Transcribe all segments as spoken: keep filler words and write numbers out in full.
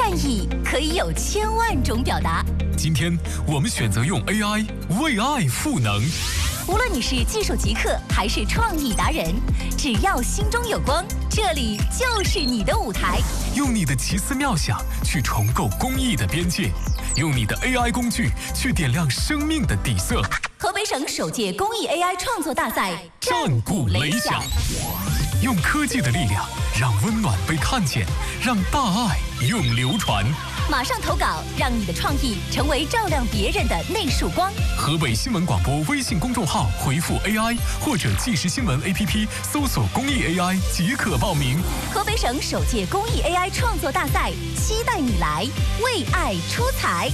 万亿可以有千万种表达。 今天我们选择用 A I 为爱赋能。 无论你是技术极客还是创意达人，只要心中有光，这里就是你的舞台。 用你的奇思妙想去重构公益的边界，用你的 A I 工具去点亮生命的底色。 河北省首届公益 A I 创作大赛战鼓擂响，用科技的力量让温暖被看见，让大爱永流传。 马上投稿，让你的创意成为照亮别人的那束光。 河北新闻广播微信公众号回复 A I 或者即时新闻 A P P 搜索公益 A I 即可报名。 河北省首届公益 A I 创作大赛，期待你来为爱出彩。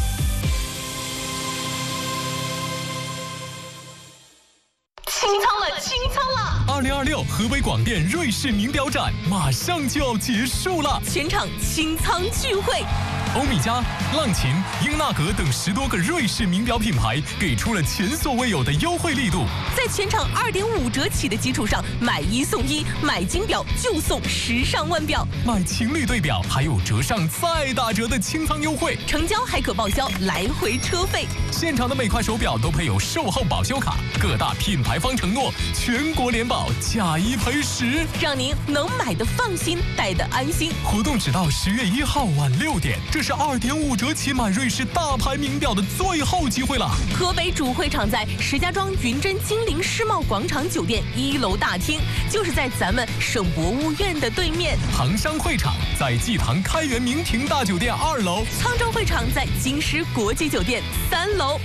清仓了，清仓了！ 二零二六河北广电瑞士名表展马上就要结束了， 全场清仓聚会。 欧米茄、浪琴、英纳格等十多个瑞士名表品牌给出了前所未有的优惠力度， 在全场二点五折起的基础上，买一送一，买金表就送时尚腕表， 买情侣对表还有折上再打折的清仓优惠， 成交还可报销来回车费。 现场的每块手表都配有售后保修卡，各大品牌方承诺全国联保，假一赔十， 让您能买的放心，戴的安心。 活动只到十月一号晚六点，这是二点五折起买瑞士大牌名表的最后机会了。 河北主会场在石家庄云臻金陵世贸广场酒店一楼大厅，就是在咱们省博物院的对面。 杭商会场在济塘开元名庭大酒店二楼， 沧州会场在京师国际酒店三楼。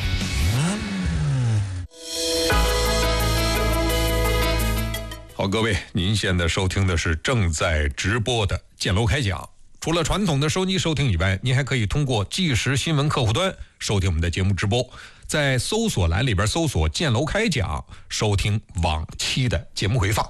好，各位，您现在收听的是正在直播的建楼开讲。除了传统的收机收听以外，您还可以通过即时新闻客户端收听我们的节目直播，在搜索栏里边搜索建楼开讲，收听往期的节目回放。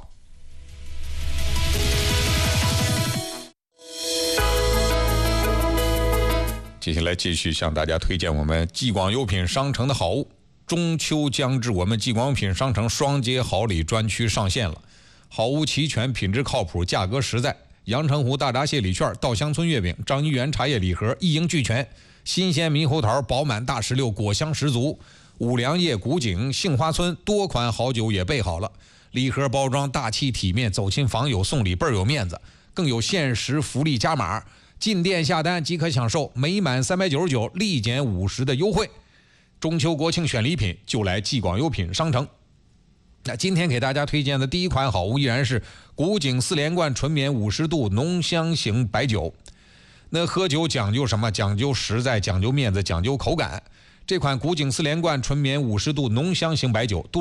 接下来继续向大家推荐我们继广优品商城的好物。中秋将至，我们继广优品商城双节好礼专区上线了，好物齐全，品质靠谱，价格实在。阳澄湖大闸蟹礼券、稻香村月饼、张一元茶叶礼盒一应俱全，新鲜猕猴桃、饱满大石榴果香十足，五粮液、古井、杏花村多款好酒也备好了，礼盒包装大气体面，走亲访友送礼倍儿有面子，更有限时福利加码，进店下单即可享受每满三百九十九立减五十的优惠。中秋国庆选礼品就来继广优品商城。那今天给大家推荐的第一款好物依然是古井四连冠纯棉五十度浓香型白酒。那喝酒讲究什么？讲究实在，讲究面子，讲究口感。这款古井四连冠纯棉五十度浓香型白酒